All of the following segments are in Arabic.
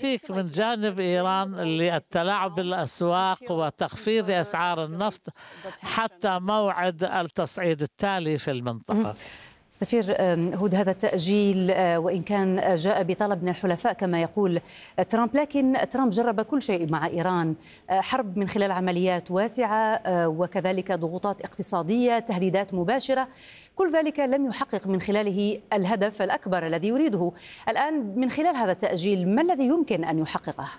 تكتيك من جانب إيران للتلاعب بالأسواق وتخفيض أسعار النفط حتى موعد التصعيد التالي في المنطقة. سفير هود، هذا التأجيل وإن كان جاء بطلب من الحلفاء كما يقول ترامب، لكن ترامب جرب كل شيء مع إيران، حرب من خلال عمليات واسعة وكذلك ضغوطات اقتصادية، تهديدات مباشرة، كل ذلك لم يحقق من خلاله الهدف الأكبر الذي يريده. الآن من خلال هذا التأجيل ما الذي يمكن أن يحققه؟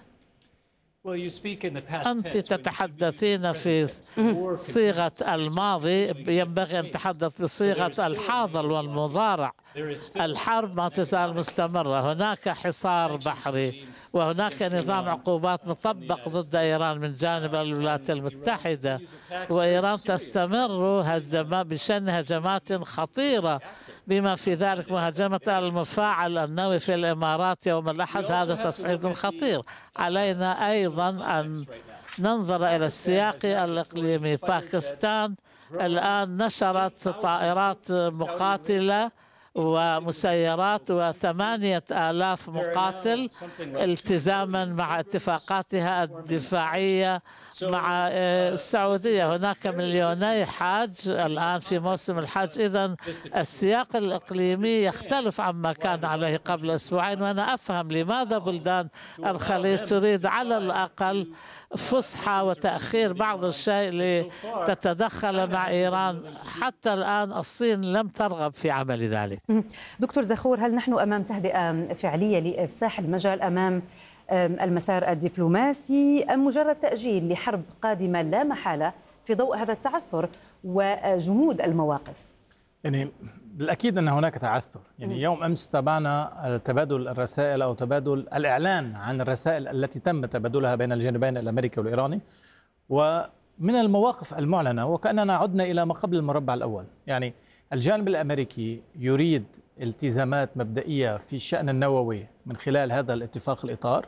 أنت تتحدثين في صيغة الماضي، ينبغي أن تتحدث بصيغة الحاضر والمضارع. الحرب ما تزال مستمرة، هناك حصار بحري وهناك نظام عقوبات مطبق ضد إيران من جانب الولايات المتحدة، وإيران تستمر بشن هجمات خطيرة بما في ذلك مهاجمة المفاعل النووي في الإمارات يوم الأحد. هذا تصعيد خطير. علينا أيضا أن ننظر إلى السياق الإقليمي. باكستان الآن نشرت طائرات مقاتلة ومسيرات و8,000 مقاتل التزاما مع اتفاقاتها الدفاعية مع السعودية. هناك 2,000,000 حاج الآن في موسم الحج. إذن السياق الإقليمي يختلف عما كان عليه قبل أسبوعين، وأنا أفهم لماذا بلدان الخليج تريد على الأقل فسحة وتأخير بعض الشيء لتتدخل مع إيران. حتى الآن الصين لم ترغب في عمل ذلك. دكتور زخور، هل نحن أمام تهدئة فعلية لإفساح المجال أمام المسار الدبلوماسي، أم مجرد تأجيل لحرب قادمة لا محالة في ضوء هذا التعثر وجمود المواقف؟ يعني بالأكيد أن هناك تعثر. يعني يوم أمس تابعنا تبادل الرسائل أو تبادل الإعلان عن الرسائل التي تم تبادلها بين الجانبين الأمريكي والإيراني، ومن المواقف المعلنة وكأننا عدنا إلى ما قبل المربع الأول. يعني الجانب الأمريكي يريد التزامات مبدئية في الشأن النووي من خلال هذا الاتفاق الإطار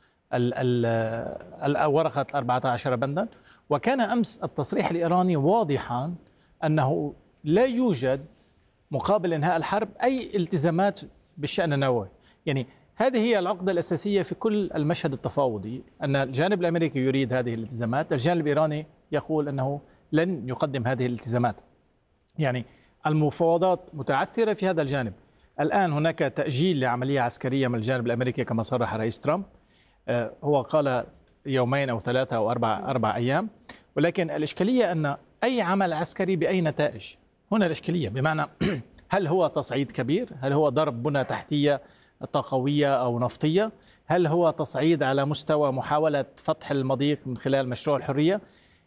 ورقة 14 بندا، وكان أمس التصريح الإيراني واضحا أنه لا يوجد مقابل إنهاء الحرب أي التزامات بالشأن النووي. يعني هذه هي العقدة الأساسية في كل المشهد التفاوضي، أن الجانب الأمريكي يريد هذه الالتزامات، الجانب الإيراني يقول أنه لن يقدم هذه الالتزامات. يعني المفاوضات متعثرة في هذا الجانب. الآن هناك تأجيل لعملية عسكرية من الجانب الأمريكي كما صرح رئيس ترامب، هو قال يومين أو 3 أو 4 أيام، ولكن الإشكالية أن أي عمل عسكري بأي نتائج، هنا الإشكالية بمعنى هل هو تصعيد كبير؟ هل هو ضرب بنى تحتية طاقوية أو نفطية؟ هل هو تصعيد على مستوى محاولة فتح المضيق من خلال مشروع الحرية؟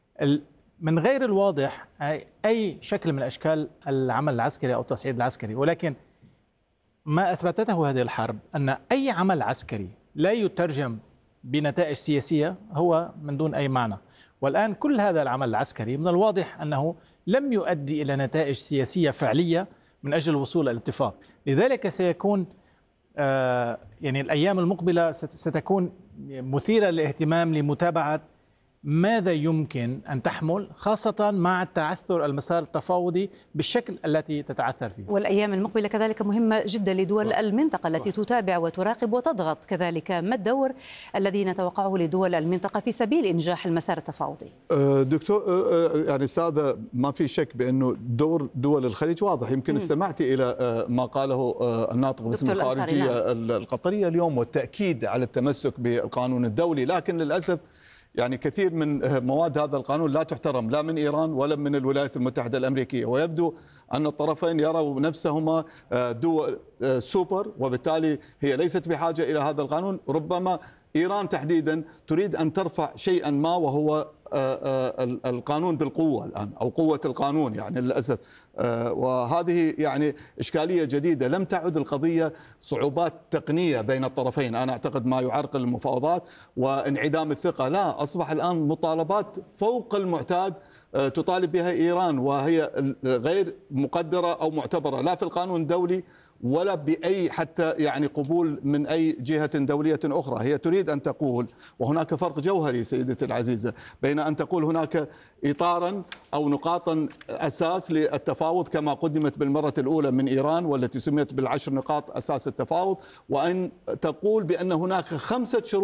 من غير الواضح أي شكل من أشكال العمل العسكري أو التصعيد العسكري. ولكن ما أثبتته هذه الحرب أن أي عمل عسكري لا يترجم بنتائج سياسية هو من دون أي معنى. والآن كل هذا العمل العسكري من الواضح أنه لم يؤدي إلى نتائج سياسية فعلية من أجل الوصول إلى الاتفاق. لذلك سيكون يعني الأيام المقبلة ستكون مثيرة للاهتمام لمتابعة ماذا يمكن أن تحمل، خاصة مع التعثر المسار التفاوضي بالشكل التي تتعثر فيه. والأيام المقبلة كذلك مهمة جدا لدول المنطقة التي تتابع وتراقب وتضغط كذلك. ما الدور الذي نتوقعه لدول المنطقة في سبيل إنجاح المسار التفاوضي؟ دكتور، يعني سادة، ما في شك بأنه دور دول الخليج واضح. يمكن استمعت إلى ما قاله الناطق باسم الخارجية القطرية اليوم، والتأكيد على التمسك بالقانون الدولي، لكن للأسف يعني كثير من مواد هذا القانون لا تحترم لا من إيران ولا من الولايات المتحدة الأمريكية، ويبدو أن الطرفين يروا نفسهما دول سوبر، وبالتالي هي ليست بحاجة إلى هذا القانون. ربما إيران تحديدا تريد أن ترفع شيئا ما، وهو القانون بالقوة الآن، أو قوة القانون يعني للأسف. وهذه يعني إشكالية جديدة. لم تعد القضية صعوبات تقنية بين الطرفين، أنا أعتقد ما يعرقل المفاوضات وانعدام الثقة، لا، أصبح الآن مطالبات فوق المعتاد تطالب بها إيران، وهي غير مقدرة أو معتبرة لا في القانون الدولي ولا بأي حتى يعني قبول من أي جهة دولية أخرى. هي تريد أن تقول، وهناك فرق جوهري سيدتي العزيزة، بين أن تقول هناك إطارا أو نقاطا أساس للتفاوض كما قدمت بالمرة الأولى من إيران والتي سميت بال10 نقاط أساس التفاوض، وأن تقول بأن هناك 5 شروط